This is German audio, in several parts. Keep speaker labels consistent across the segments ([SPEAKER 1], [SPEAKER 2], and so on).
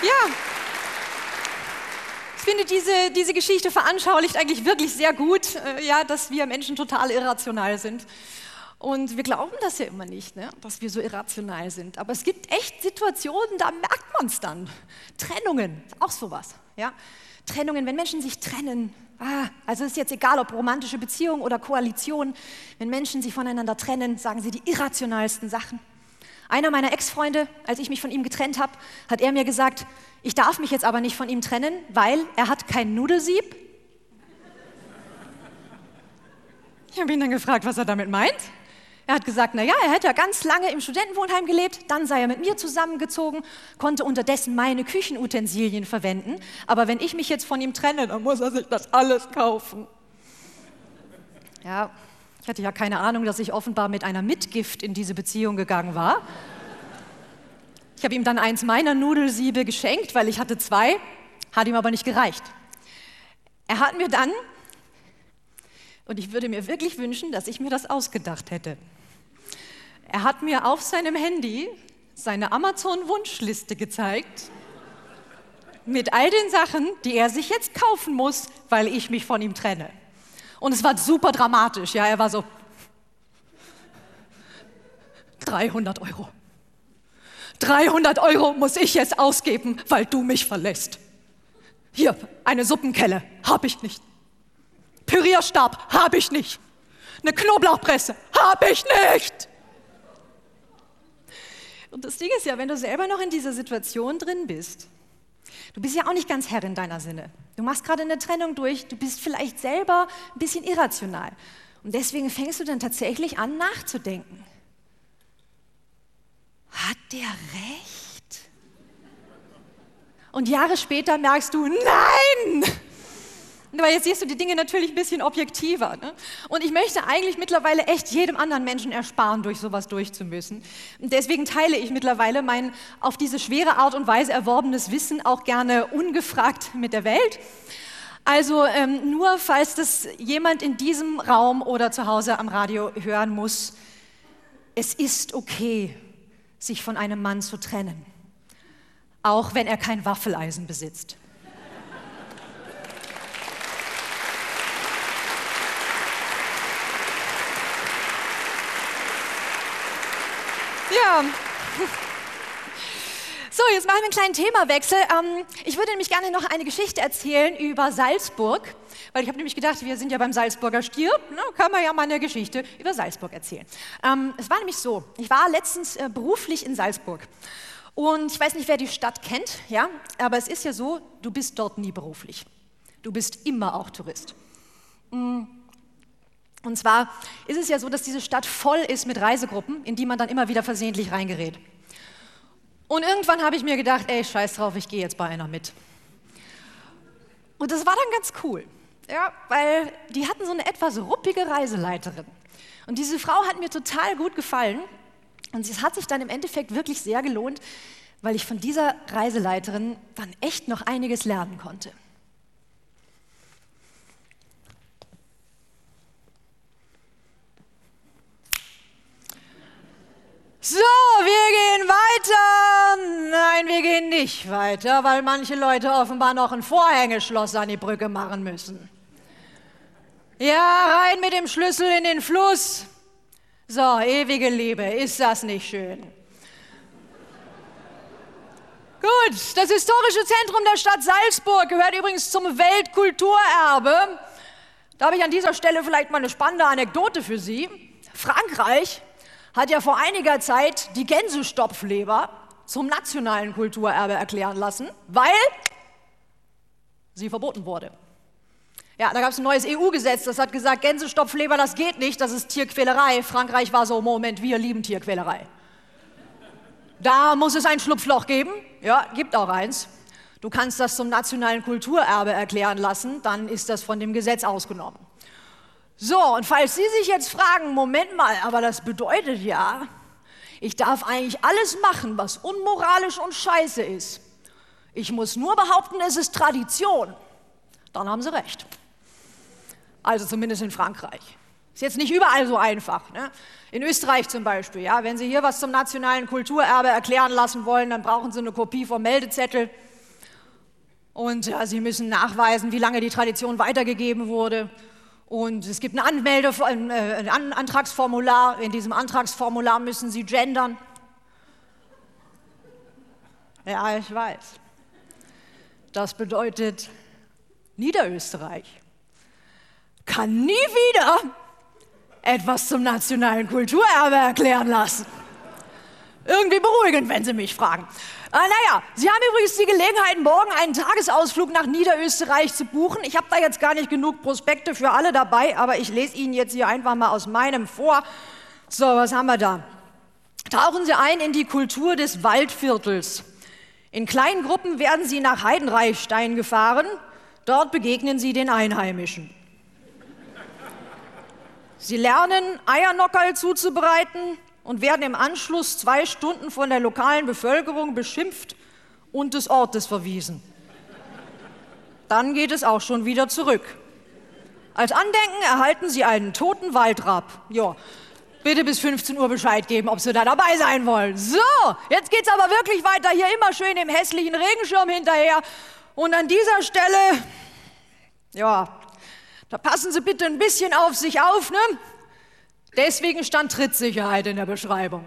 [SPEAKER 1] Ja, ich finde, diese Geschichte veranschaulicht eigentlich wirklich sehr gut, ja, dass wir Menschen total irrational sind. Und wir glauben das ja immer nicht, ne, dass wir so irrational sind. Aber es gibt echt Situationen, da merkt man es dann. Trennungen, auch sowas. Ja? Trennungen, wenn Menschen sich trennen. Also ist jetzt egal, ob romantische Beziehung oder Koalition. Wenn Menschen sich voneinander trennen, sagen sie die irrationalsten Sachen. Einer meiner Ex-Freunde, als ich mich von ihm getrennt habe, hat er mir gesagt, ich darf mich jetzt aber nicht von ihm trennen, weil er hat kein Nudelsieb. Ich habe ihn dann gefragt, was er damit meint. Er hat gesagt, naja, er hätte ja ganz lange im Studentenwohnheim gelebt, dann sei er mit mir zusammengezogen, konnte unterdessen meine Küchenutensilien verwenden, aber wenn ich mich jetzt von ihm trenne, dann muss er sich das alles kaufen. Ja, ich hatte ja keine Ahnung, dass ich offenbar mit einer Mitgift in diese Beziehung gegangen war. Ich habe ihm dann eins meiner Nudelsiebe geschenkt, weil ich hatte 2, hat ihm aber nicht gereicht. Er hat mir dann, und ich würde mir wirklich wünschen, dass ich mir das ausgedacht hätte, er hat mir auf seinem Handy seine Amazon-Wunschliste gezeigt mit all den Sachen, die er sich jetzt kaufen muss, weil ich mich von ihm trenne. Und es war super dramatisch, ja, er war so, 300 Euro. 300 Euro muss ich jetzt ausgeben, weil du mich verlässt. Hier, eine Suppenkelle, hab ich nicht. Pürierstab, hab ich nicht. Eine Knoblauchpresse, hab ich nicht. Und das Ding ist ja, wenn du selber noch in dieser Situation drin bist, du bist ja auch nicht ganz Herr in deiner Sinne. Du machst gerade eine Trennung durch, du bist vielleicht selber ein bisschen irrational. Und deswegen fängst du dann tatsächlich an nachzudenken. Hat der recht? Und Jahre später merkst du, nein! Aber jetzt siehst du die Dinge natürlich ein bisschen objektiver. Ne? Und ich möchte eigentlich mittlerweile echt jedem anderen Menschen ersparen, durch sowas durchzumüssen. Und deswegen teile ich mittlerweile mein auf diese schwere Art und Weise erworbenes Wissen auch gerne ungefragt mit der Welt. Also nur falls das jemand in diesem Raum oder zu Hause am Radio hören muss, es ist okay, sich von einem Mann zu trennen, auch wenn er kein Waffeleisen besitzt. Ja. So, jetzt machen wir einen kleinen Themawechsel. Ich würde nämlich gerne noch eine Geschichte erzählen über Salzburg, weil ich habe nämlich gedacht, wir sind ja beim Salzburger Stier, ne, kann man ja mal eine Geschichte über Salzburg erzählen. Es war nämlich so, ich war letztens beruflich in Salzburg und ich weiß nicht, wer die Stadt kennt, ja, aber es ist ja so, du bist dort nie beruflich. Du bist immer auch Tourist. Und zwar ist es ja so, dass diese Stadt voll ist mit Reisegruppen, in die man dann immer wieder versehentlich reingerät. Und irgendwann habe ich mir gedacht, ey, scheiß drauf, ich gehe jetzt bei einer mit. Und das war dann ganz cool, ja, weil die hatten so eine etwas ruppige Reiseleiterin. Und diese Frau hat mir total gut gefallen. Und es hat sich dann im Endeffekt wirklich sehr gelohnt, weil ich von dieser Reiseleiterin dann echt noch einiges lernen konnte. So, wir gehen weiter. Nein, wir gehen nicht weiter, weil manche Leute offenbar noch ein Vorhängeschloss an die Brücke machen müssen. Ja, rein mit dem Schlüssel in den Fluss. So, ewige Liebe, ist das nicht schön? Gut, das historische Zentrum der Stadt Salzburg gehört übrigens zum Weltkulturerbe. Da habe ich an dieser Stelle vielleicht mal eine spannende Anekdote für Sie. Frankreich hat ja vor einiger Zeit die Gänsestopfleber zum nationalen Kulturerbe erklären lassen, weil sie verboten wurde. Ja, da gab es ein neues EU-Gesetz, das hat gesagt, Gänsestopfleber, das geht nicht, das ist Tierquälerei. Frankreich war so, Moment, wir lieben Tierquälerei. Da muss es ein Schlupfloch geben, ja, gibt auch eins. Du kannst das zum nationalen Kulturerbe erklären lassen, dann ist das von dem Gesetz ausgenommen. So, und falls Sie sich jetzt fragen, Moment mal, aber das bedeutet ja, ich darf eigentlich alles machen, was unmoralisch und scheiße ist. Ich muss nur behaupten, es ist Tradition. Dann haben Sie recht. Also zumindest in Frankreich. Ist jetzt nicht überall so einfach. Ne? In Österreich zum Beispiel, ja, wenn Sie hier was zum nationalen Kulturerbe erklären lassen wollen, dann brauchen Sie eine Kopie vom Meldezettel. Und ja, sie müssen nachweisen, wie lange die Tradition weitergegeben wurde. Und es gibt ein Antragsformular. In diesem Antragsformular müssen sie gendern. Ja, ich weiß. Das bedeutet, Niederösterreich kann nie wieder etwas zum nationalen Kulturerbe erklären lassen. Irgendwie beruhigend, wenn Sie mich fragen. Naja, Sie haben übrigens die Gelegenheit, morgen einen Tagesausflug nach Niederösterreich zu buchen. Ich habe da jetzt gar nicht genug Prospekte für alle dabei, aber ich lese Ihnen jetzt hier einfach mal aus meinem vor. So, was haben wir da? Tauchen Sie ein in die Kultur des Waldviertels. In kleinen Gruppen werden Sie nach Heidenreichstein gefahren. Dort begegnen Sie den Einheimischen. Sie lernen, Eiernockerl zuzubereiten und werden im Anschluss 2 Stunden von der lokalen Bevölkerung beschimpft und des Ortes verwiesen. Dann geht es auch schon wieder zurück. Als Andenken erhalten Sie einen toten Waldrapp. Ja, bitte bis 15 Uhr Bescheid geben, ob Sie da dabei sein wollen. So, jetzt geht's aber wirklich weiter. Hier immer schön im hässlichen Regenschirm hinterher. Und an dieser Stelle, ja, da passen Sie bitte ein bisschen auf sich auf, ne? Deswegen stand Trittsicherheit in der Beschreibung.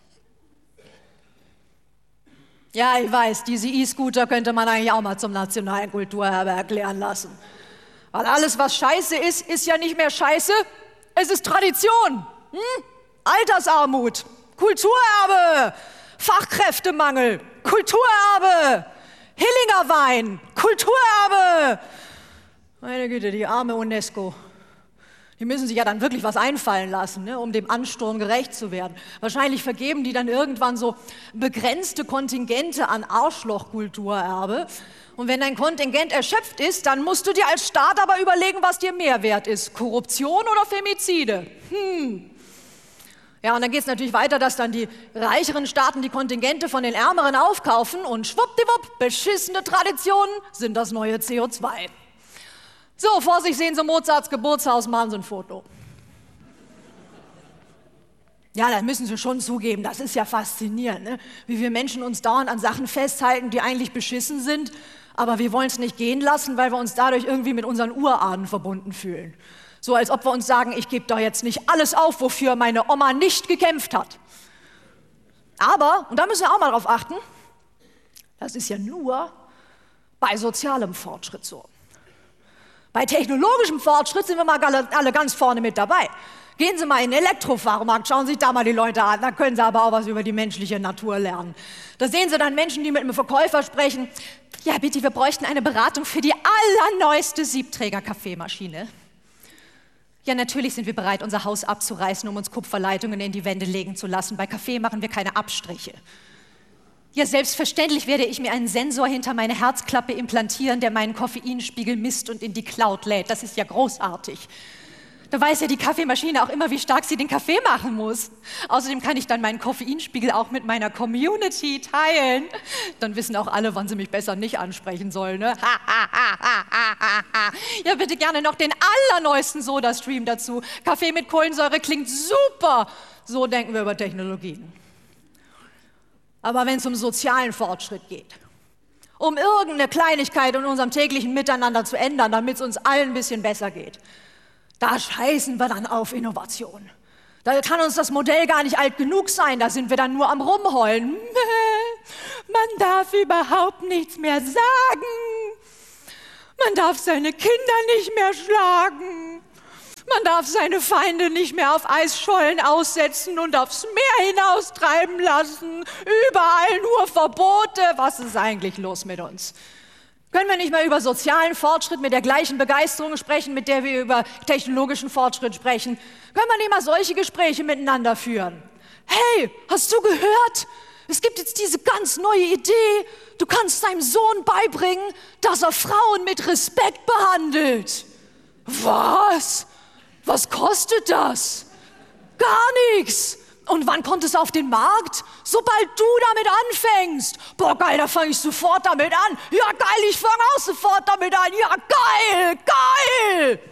[SPEAKER 1] Ja, ich weiß, diese E-Scooter könnte man eigentlich auch mal zum nationalen Kulturerbe erklären lassen. Weil alles, was Scheiße ist, ist ja nicht mehr Scheiße, es ist Tradition. Altersarmut, Kulturerbe, Fachkräftemangel, Kulturerbe, Hillinger Wein, Kulturerbe. Meine Güte, die arme UNESCO. Die müssen sich ja dann wirklich was einfallen lassen, ne, um dem Ansturm gerecht zu werden. Wahrscheinlich vergeben die dann irgendwann so begrenzte Kontingente an Arschloch-Kulturerbe. Und wenn dein Kontingent erschöpft ist, dann musst du dir als Staat aber überlegen, was dir mehr wert ist. Korruption oder Femizide? Ja, und dann geht es natürlich weiter, dass dann die reicheren Staaten die Kontingente von den Ärmeren aufkaufen und schwuppdiwupp, beschissene Traditionen sind das neue CO2. So, vor sich sehen Sie Mozarts Geburtshaus, machen Sie ein Foto. Ja, da müssen Sie schon zugeben, das ist ja faszinierend, ne? Wie wir Menschen uns dauernd an Sachen festhalten, die eigentlich beschissen sind, aber wir wollen es nicht gehen lassen, weil wir uns dadurch irgendwie mit unseren Urahnen verbunden fühlen. So, als ob wir uns sagen, ich gebe doch jetzt nicht alles auf, wofür meine Oma nicht gekämpft hat. Aber, und da müssen wir auch mal drauf achten, das ist ja nur bei sozialem Fortschritt so. Bei technologischem Fortschritt sind wir mal alle ganz vorne mit dabei. Gehen Sie mal in den Elektrofahrmarkt, schauen Sie sich da mal die Leute an, da können Sie aber auch was über die menschliche Natur lernen. Da sehen Sie dann Menschen, die mit einem Verkäufer sprechen. Ja, bitte, wir bräuchten eine Beratung für die allerneueste Siebträger-Kaffeemaschine. Ja, natürlich sind wir bereit, unser Haus abzureißen, um uns Kupferleitungen in die Wände legen zu lassen. Bei Kaffee machen wir keine Abstriche. Ja, selbstverständlich werde ich mir einen Sensor hinter meine Herzklappe implantieren, der meinen Koffeinspiegel misst und in die Cloud lädt. Das ist ja großartig. Da weiß ja die Kaffeemaschine auch immer, wie stark sie den Kaffee machen muss. Außerdem kann ich dann meinen Koffeinspiegel auch mit meiner Community teilen. Dann wissen auch alle, wann sie mich besser nicht ansprechen sollen. Ne? Ja, bitte gerne noch den allerneuesten Soda-Stream dazu. Kaffee mit Kohlensäure klingt super. So denken wir über Technologien. Aber wenn es um sozialen Fortschritt geht, um irgendeine Kleinigkeit in unserem täglichen Miteinander zu ändern, damit es uns allen ein bisschen besser geht, da scheißen wir dann auf Innovation. Da kann uns das Modell gar nicht alt genug sein, da sind wir dann nur am Rumheulen. Man darf überhaupt nichts mehr sagen. Man darf seine Kinder nicht mehr schlagen. Man darf seine Feinde nicht mehr auf Eisschollen aussetzen und aufs Meer hinaustreiben lassen. Überall nur Verbote. Was ist eigentlich los mit uns? Können wir nicht mal über sozialen Fortschritt mit der gleichen Begeisterung sprechen, mit der wir über technologischen Fortschritt sprechen? Können wir nicht mal solche Gespräche miteinander führen? Hey, hast du gehört? Es gibt jetzt diese ganz neue Idee. Du kannst deinem Sohn beibringen, dass er Frauen mit Respekt behandelt. Was? Was kostet das? Gar nichts. Und wann kommt es auf den Markt? Sobald du damit anfängst. Boah, geil, da fange ich sofort damit an. Ja, geil, ich fange auch sofort damit an. Ja, geil, geil.